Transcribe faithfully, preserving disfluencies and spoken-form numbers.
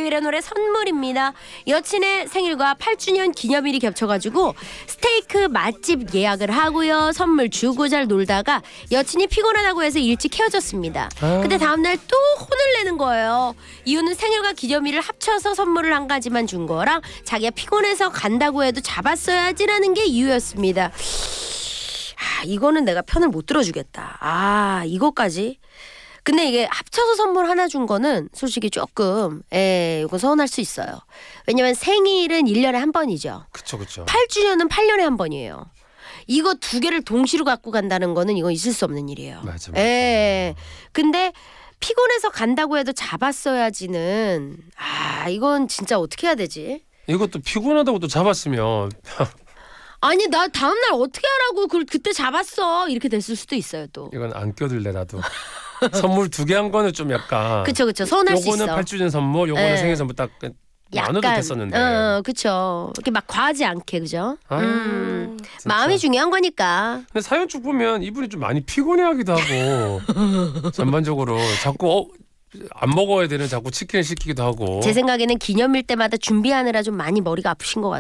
이일의 노래 선물입니다. 여친의 생일과 팔 주년 기념일이 겹쳐가지고 스테이크 맛집 예약을 하고요. 선물 주고 잘 놀다가 여친이 피곤하다고 해서 일찍 헤어졌습니다. 아. 근데 다음날 또 혼을 내는 거예요. 이유는 생일과 기념일을 합쳐서 선물을 한 가지만 준 거랑 자기가 피곤해서 간다고 해도 잡았어야지라는 게 이유였습니다. 아, 이거는 내가 편을 못 들어주겠다. 아, 이거까지. 근데 이게 합쳐서 선물 하나 준 거는 솔직히 조금 에 이거 서운할 수 있어요. 왜냐면 생일은 일 년에 한 번이죠. 그쵸 그쵸. 팔 주년은 팔 년에 한 번이에요. 이거 두 개를 동시로 갖고 간다는 거는 이건 있을 수 없는 일이에요. 맞아, 맞아. 예. 근데 피곤해서 간다고 해도 잡았어야지는 아 이건 진짜 어떻게 해야 되지? 이것도 피곤하다고 또 잡았으면 아니 나 다음날 어떻게 하라고 그걸 그때 잡았어 이렇게 됐을 수도 있어요 또. 이건 안 껴들래 나도. 선물 두 개 한 거는 좀 약간. 그쵸 그쵸 서운할 수 있어. 요거는 팔 주년 선물, 요거는 네. 생일 선물 딱 나눠도 됐었는데. 어, 그쵸. 이렇게 막 과하지 않게 그죠? 아, 음, 진짜. 마음이 중요한 거니까. 근데 사연 쭉 보면 이분이 좀 많이 피곤해하기도 하고 전반적으로 자꾸 어, 안 먹어야 되는 자꾸 치킨을 시키기도 하고. 제 생각에는 기념일 때마다 준비하느라 좀 많이 머리가 아프신 것 같아요.